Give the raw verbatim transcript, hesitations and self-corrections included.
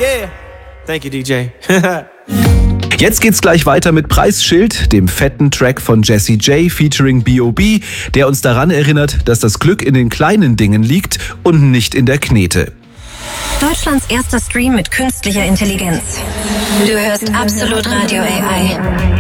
Yeah. Thank you, D J. Jetzt geht's gleich weiter mit Preisschild, dem fetten Track von Jessie J featuring B O B, der uns daran erinnert, dass das Glück in den kleinen Dingen liegt und nicht in der Knete. Deutschlands erster Stream mit künstlicher Intelligenz. Du hörst Absolut Radio A I.